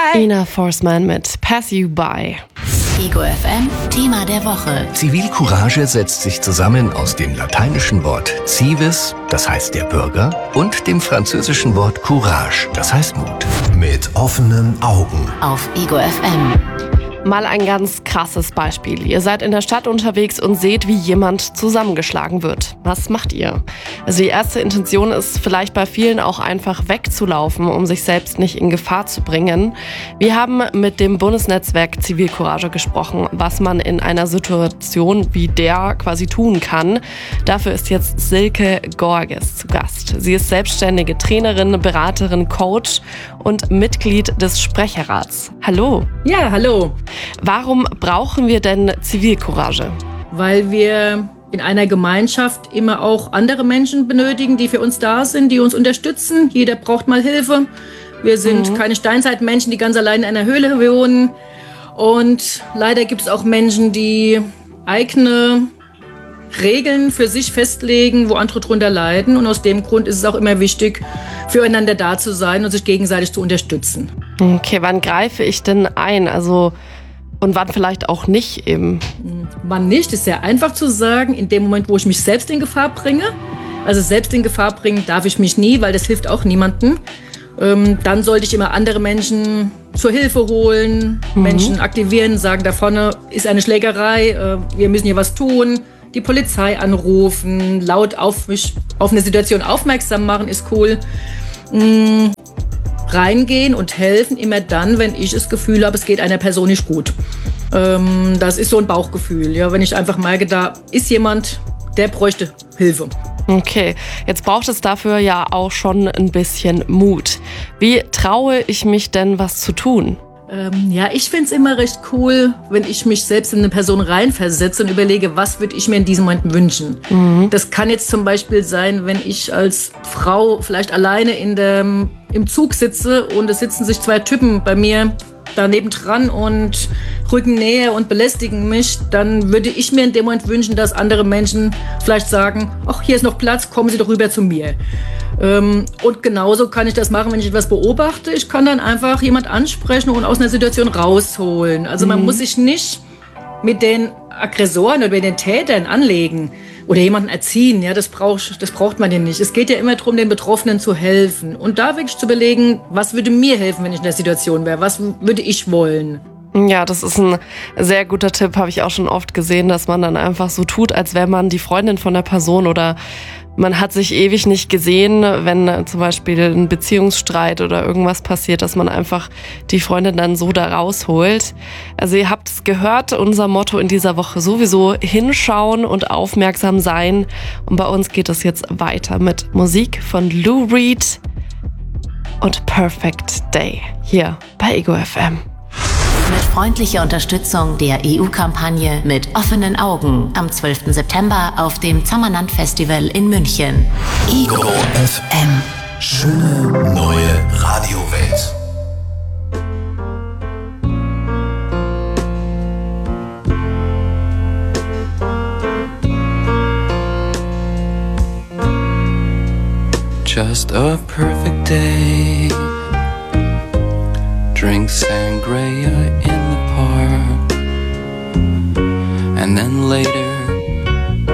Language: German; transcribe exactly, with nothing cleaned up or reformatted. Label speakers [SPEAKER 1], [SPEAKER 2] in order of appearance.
[SPEAKER 1] Bye.
[SPEAKER 2] Ina Forsman mit Pass You By.
[SPEAKER 3] Ego F M, Thema der Woche.
[SPEAKER 4] Zivilcourage setzt sich zusammen aus dem lateinischen Wort civis, das heißt der Bürger, und dem französischen Wort courage, das heißt Mut.
[SPEAKER 5] Mit offenen Augen.
[SPEAKER 3] Auf Ego F M.
[SPEAKER 2] Mal ein ganz krasses Beispiel. Ihr seid in der Stadt unterwegs und seht, wie jemand zusammengeschlagen wird. Was macht ihr? Also die erste Intention ist vielleicht bei vielen auch einfach wegzulaufen, um sich selbst nicht in Gefahr zu bringen. Wir haben mit dem Bundesnetzwerk Zivilcourage gesprochen, was man in einer Situation wie der quasi tun kann. Dafür ist jetzt Silke Gorges zu Gast. Sie ist selbstständige Trainerin, Beraterin, Coach und Mitglied des Sprecherrats. Hallo.
[SPEAKER 6] Ja, hallo.
[SPEAKER 2] Warum brauchen wir denn Zivilcourage?
[SPEAKER 6] Weil wir in einer Gemeinschaft immer auch andere Menschen benötigen, die für uns da sind, die uns unterstützen. Jeder braucht mal Hilfe. Wir sind mhm. keine Steinzeitmenschen, die ganz allein in einer Höhle wohnen. Und leider gibt es auch Menschen, die eigene Regeln für sich festlegen, wo andere drunter leiden. Und aus dem Grund ist es auch immer wichtig, füreinander da zu sein und sich gegenseitig zu unterstützen.
[SPEAKER 2] Okay, wann greife ich denn ein? Also und wann vielleicht auch nicht eben?
[SPEAKER 6] Wann nicht, ist sehr einfach zu sagen. In dem Moment, wo ich mich selbst in Gefahr bringe. Also selbst in Gefahr bringen darf ich mich nie, weil das hilft auch niemandem. Ähm, dann sollte ich immer andere Menschen zur Hilfe holen, mhm. Menschen aktivieren, sagen, da vorne ist eine Schlägerei, äh, wir müssen hier was tun. Die Polizei anrufen, laut auf mich, auf eine Situation aufmerksam machen, ist cool. Mhm. Reingehen und helfen, immer dann, wenn ich das Gefühl habe, es geht einer Person nicht gut. Ähm, das ist so ein Bauchgefühl. Ja, wenn ich einfach merke, da ist jemand, der bräuchte Hilfe.
[SPEAKER 2] Okay, jetzt braucht es dafür ja auch schon ein bisschen Mut. Wie traue ich mich denn, was zu tun?
[SPEAKER 6] Ähm, ja, ich finde es immer recht cool, wenn ich mich selbst in eine Person reinversetze und überlege, was würde ich mir in diesem Moment wünschen. Mhm. Das kann jetzt zum Beispiel sein, wenn ich als Frau vielleicht alleine in der, im Zug sitze und es sitzen sich zwei Typen bei mir daneben dran und rücken näher und belästigen mich, dann würde ich mir in dem Moment wünschen, dass andere Menschen vielleicht sagen, ach, hier ist noch Platz, kommen Sie doch rüber zu mir. Ähm, und genauso kann ich das machen, wenn ich etwas beobachte. Ich kann dann einfach jemand ansprechen und aus einer Situation rausholen. Also man mhm. muss sich nicht mit den Aggressoren oder mit den Tätern anlegen oder jemanden erziehen. Ja, das braucht, das braucht man ja nicht. Es geht ja immer darum, den Betroffenen zu helfen. Und da wirklich zu überlegen, was würde mir helfen, wenn ich in der Situation wäre? Was würde ich wollen?
[SPEAKER 2] Ja, das ist ein sehr guter Tipp, habe ich auch schon oft gesehen, dass man dann einfach so tut, als wäre man die Freundin von der Person oder man hat sich ewig nicht gesehen, wenn zum Beispiel ein Beziehungsstreit oder irgendwas passiert, dass man einfach die Freundin dann so da rausholt. Also ihr habt es gehört, unser Motto in dieser Woche sowieso hinschauen und aufmerksam sein. Und bei uns geht es jetzt weiter mit Musik von Lou Reed und Perfect Day hier bei Ego F M.
[SPEAKER 3] Mit freundlicher Unterstützung der E U-Kampagne Mit offenen Augen am zwölften September auf dem Zammerland Festival in München.
[SPEAKER 5] Ego F M. Schöne neue Radiowelt.
[SPEAKER 7] Just a perfect day. Drink sangria in the park, and then later